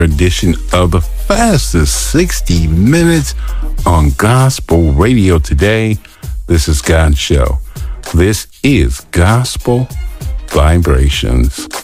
edition of the fastest 60 minutes on gospel radio today. This is God's show. This is Gospel Vibrations.